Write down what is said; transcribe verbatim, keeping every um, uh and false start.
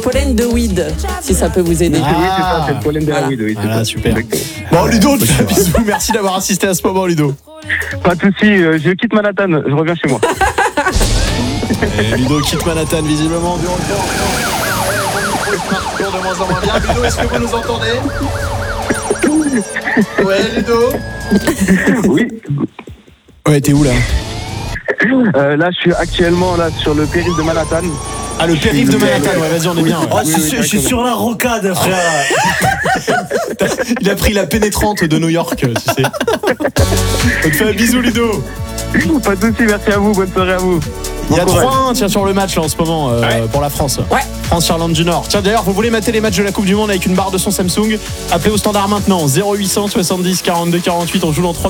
pollen de weed, si ça peut vous aider. Ah. Oui, c'est ça, c'est le pollen de la Voilà. weed. Oui, c'est Voilà, ça. super. Exactement. Bon, Ludo, on te fait un bisou. Merci d'avoir assisté à ce moment, Ludo. Pas de soucis, euh, je quitte Manhattan, je reviens chez moi. Et Ludo quitte Manhattan, visiblement, du retour. De moins en moins bien. Ludo, est-ce que vous nous entendez? Ouais, Ludo. Oui. Ouais, t'es où là? Euh, là, je suis actuellement là sur le périph' de Manhattan. Ah, le périph' de Manhattan, ouais, vas-y, on est bien. Ouais. Oh, Oui, je, oui, suis- je suis exactement. sur la rocade, frère. Il a pris la pénétrante de New York, tu sais. On te fait un bisou, Ludo. Pas de soucis, merci à vous, bonne soirée à vous. Il y a Bon courage. trois un tiens, sur le match là, en ce moment euh, Ouais. pour la France. Ouais. France-Irlande du Nord. Tiens, d'ailleurs, vous voulez mater les matchs de la Coupe du Monde avec une barre de son Samsung? Appelez au standard maintenant, zéro huit cent soixante-dix quarante-deux quarante-huit. On joue dans trois